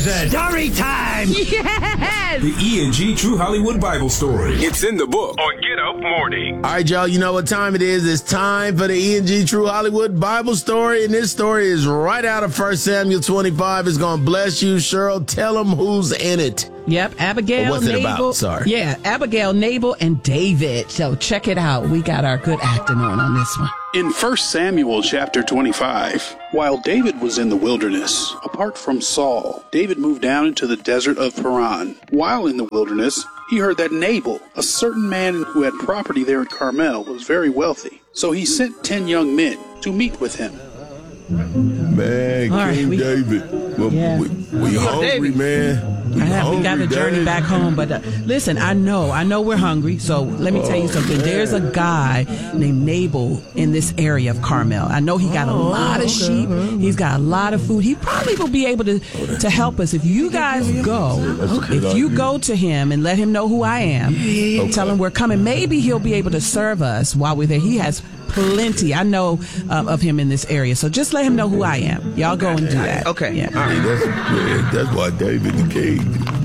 present Story Time! Yes! The E&G True Hollywood Bible Story. It's in the book on Get Up Morning. All right, y'all, you know what time it is. It's time for the E&G True Hollywood Bible Story, and this story is right out of 1 Samuel 25. It's going to bless you. Cheryl, tell them who's in it. Yep, Abigail, what's it Nabal. about? Sorry. Yeah, Abigail, Nabal, and David. So check it out. We got our good acting on this one. In 1 Samuel chapter 25, while David was in the wilderness, apart from Saul, David moved down into the desert of Paran. While in the wilderness, he heard that Nabal, a certain man who had property there at Carmel, was very wealthy. So he sent 10 young men to meet with him. Man, All King right, David. We hungry, man. We got to journey back home, but listen, I know we're hungry, so let me tell you something. Man. There's a guy named Nabal in this area of Carmel. I know he got a lot of sheep. He's got a lot of food. He probably will be able to help us if you guys go. If you go to him and let him know who I am, tell him we're coming. Maybe he'll be able to serve us while we're there. He has plenty. I know of him in this area, so just let him know who I am. Y'all go and do that. Okay. Yeah. All right. That's why David the king.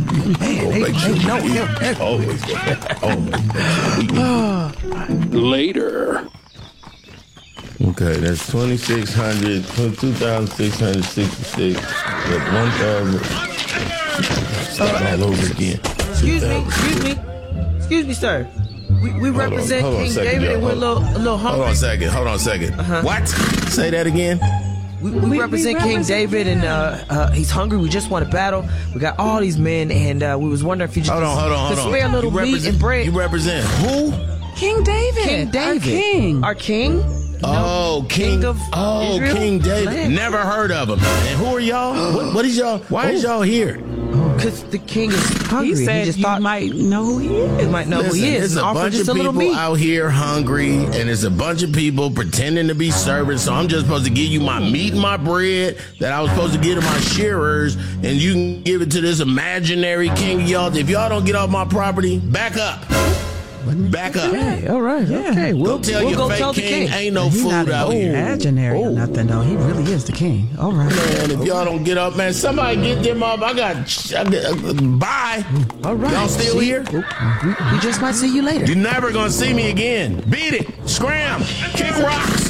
Later. Okay, that's 2,600, 2,666. That's 1,000. Start all over again. Excuse me, sir. We represent hold on a King second, David, y'all. and we're a little hungry. Hold on a second. What? Say that again. We represent King David, and he's hungry. We just want to battle. We got all these men, and we was wondering if you just Hold on. could spare a little meat and bread. You represent who? King David. King David. Our king. Our king? Oh, King of Israel? King David. Land. Never heard of him. And who are y'all? What is y'all? Why is y'all here? Because the king is hungry. He said just you thought might know who he is. you might know who he is. There's a Offer bunch just of a little people meat. out here hungry, and there's a bunch of people pretending to be servants. So I'm just supposed to give you my meat and my bread that I was supposed to give to my shearers, and you can give it to this imaginary king of y'all. If y'all don't get off my property, back up. Back up. Okay, all right. Yeah. Okay, We'll we'll tell your go fake tell the king king. ain't no He's food not out here. imaginary or nothing, though. He really is the king. All right. Man, if y'all don't get up, man, somebody get them up. I got bye. All right. Y'all still here? We just might see you later. You're never gonna see me again. Beat it. Scram. Kick rocks.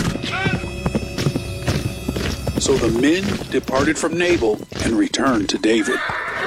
So the men departed from Nabal and returned to David.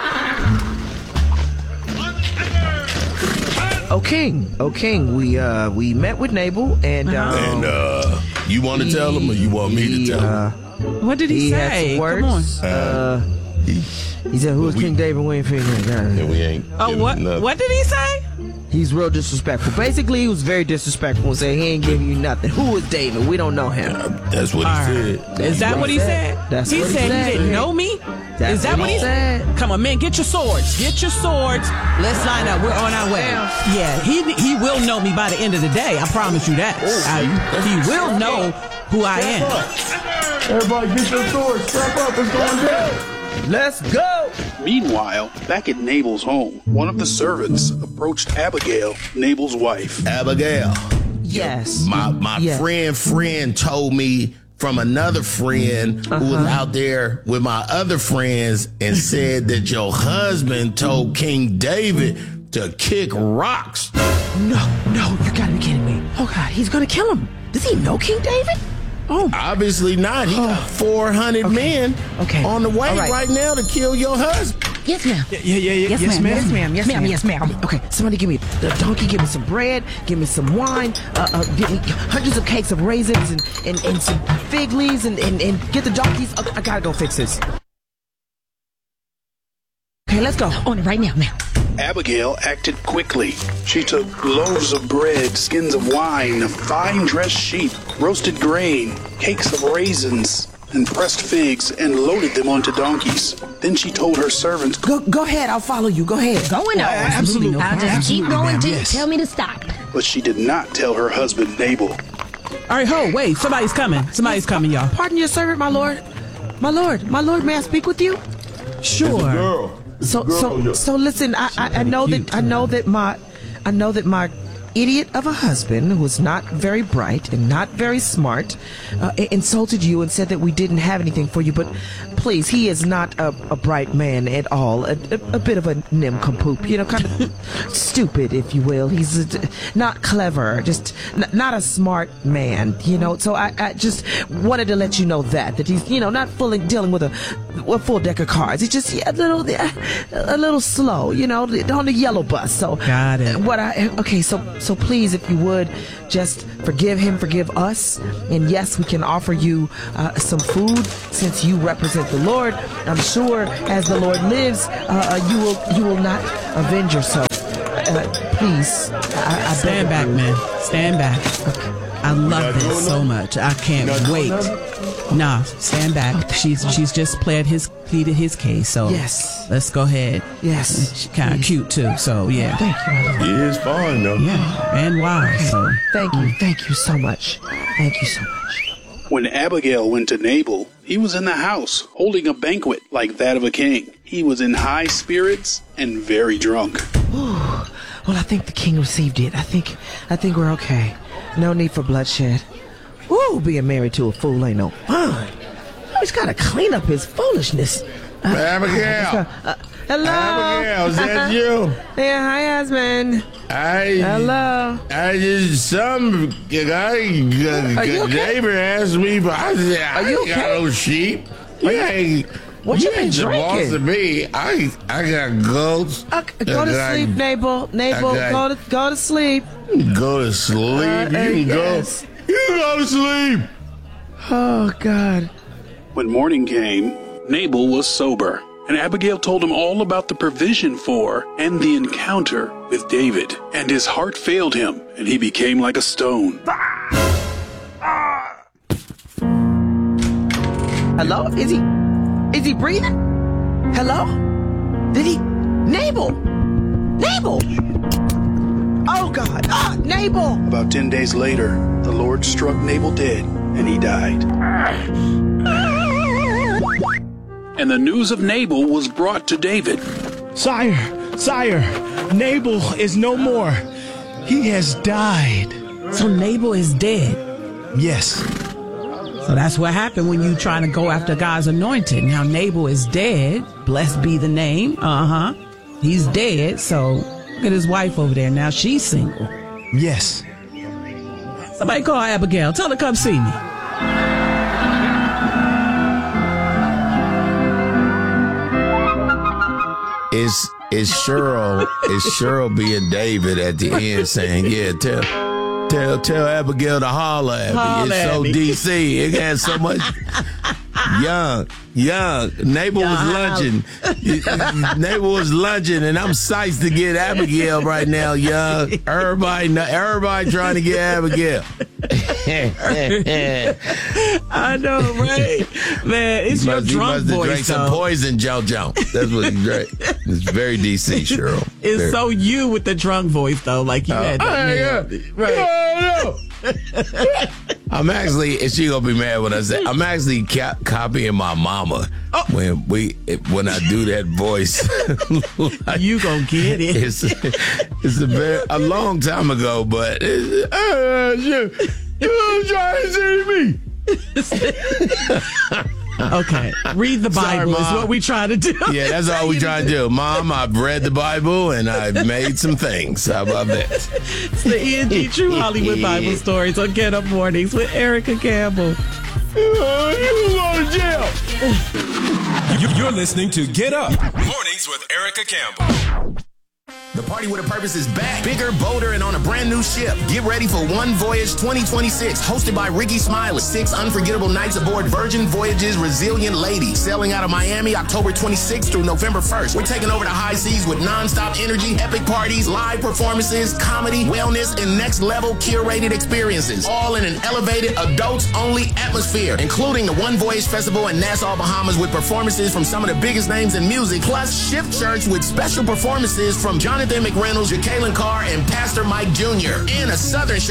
Oh king, we met with Nabal, and You want to tell him, or you want me to tell him? What did he had say? some words. Come on. He said, "Who is King David? We ain't figuring it out." And we ain't. Oh, what did he say? He's real disrespectful. Basically, he was very disrespectful and said he ain't giving you nothing. Who is David? We don't know him. That's what he said. Is that what he said? That's he what he said said. he didn't know me? That's Is that what he said. Come on, man, get your swords. Get your swords. Let's line up. We're on our way. Yeah, he will know me by the end of the day. I promise you that. He will know who I am. Everybody get your swords. Strap up. It's going down. Let's go. Meanwhile, back at Nabal's home, one of the servants approached Abigail, Nabal's wife. Abigail. Yes. My Yes. friend told me from another friend who was out there with my other friends and said that your husband told King David to kick rocks. No, you gotta be kidding me. Oh God, he's gonna kill him. Does he know King David? Oh, Obviously not. He got 400 men on the way right now to kill your husband. yes, ma'am. Yes, ma'am. Yes, ma'am. Okay, somebody give me the donkey, give me some bread, give me some wine, give me hundreds of cakes of raisins and some fig leaves and get the donkeys. I gotta go fix this. Okay, let's go. On it right now, ma'am. Abigail acted quickly. She took loaves of bread, skins of wine, fine dressed sheep, roasted grain, cakes of raisins, and pressed figs, and loaded them onto donkeys. Then she told her servants, Go ahead, I'll follow you. Go ahead. Going on. Absolutely. I'll just keep going till you tell me to stop. but she did not tell her husband Nabal. All right, wait. Somebody's coming. Somebody's coming, y'all. Pardon your servant, my lord. My lord, may I speak with you? Sure. So listen, I know that my idiot of a husband who was not very bright and not very smart insulted you and said that we didn't have anything for you. But please, he is not a bright man at all. A bit of a nincompoop, you know, kind of stupid, if you will. He's not clever, just not a smart man, you know. So I just wanted to let you know that he's, you know, not fully dealing with a full deck of cards. He's just a little slow, you know, on the yellow bus. So got it. So please, if you would, just forgive him, forgive us, and yes, we can offer you some food since you represent the Lord. I'm sure, as the Lord lives, you will not avenge yourself. Please, I stand back, man. Stand back. Okay. I love this so much. I can't wait. Nah, stand back. She's just pleaded his case. So yes, let's go ahead. Yes, she's kind of cute too. So yeah. Thank you. He is fine though. Yeah, and wise. So thank you so much. Thank you so much. When Abigail went to Nabal, he was in the house holding a banquet like that of a king. He was in high spirits and very drunk. Ooh. Well, I think the king received it. I think we're okay. No need for bloodshed. Ooh, being married to a fool ain't no fun. He's got to clean up his foolishness. Abigail. Hello. Abigail, is that you? Yeah, hi, husband. Hello. Neighbor asked me, but I said, I ain't got no sheep. What you been drinking? To me, I got goats. Go to sleep, Nabal. Go to sleep. Go to sleep. You go to sleep. Oh, God. When morning came, Nabal was sober, and Abigail told him all about the provision for and the encounter with David. And his heart failed him, and he became like a stone. Hello? Is he breathing? Hello? Did he? Nabal! Oh, God! Nabal! About 10 days later, the Lord struck Nabal dead, and he died. And the news of Nabal was brought to David. Sire, Nabal is no more. He has died. So Nabal is dead? Yes. So that's what happened when you trying to go after God's anointed. Now Nabal is dead. Blessed be the name. He's dead. So look at his wife over there. Now she's single. Yes. Somebody call Abigail. Tell her to come see me. It's Cheryl being David at the end saying, yeah, tell Abigail to holler at me. It's so DC. It has so much young. Nabal was lunching, and I'm psyched to get Abigail right now, young. Everybody trying to get Abigail. I know, right? Man, it's your drunk voice. He must have drank some poison, JoJo. That's what he drank. It's very DC, Cheryl. It's so you with the drunk voice, though, like you had that. Right. I'm actually, and she gonna be mad when I say, I'm actually copying my mama when I do that voice. Like, you gonna get it. It's a long time ago, but you trying to see me. Okay, read the Bible. Sorry, is what we try to do. Yeah, that's all we try to do. Mom, I've read the Bible and I've made some things. How about that? It's the E&G True Hollywood Bible Stories on Get Up Mornings with Erica Campbell. You go to jail. You're listening to Get Up Mornings with Erica Campbell. The Party with a Purpose is back, bigger, bolder, and on a brand new ship. Get ready for One Voyage 2026, hosted by Ricky Smiley. 6 unforgettable nights aboard Virgin Voyages Resilient Lady, sailing out of Miami October 26th through November 1st. We're taking over the high seas with nonstop energy, epic parties, live performances, comedy, wellness, and next-level curated experiences, all in an elevated, adults-only atmosphere, including the One Voyage Festival in Nassau, Bahamas, with performances from some of the biggest names in music, plus Shift Church with special performances from Jonathan McReynolds, Jacqueline Carr, and Pastor Mike Jr., and a Southern show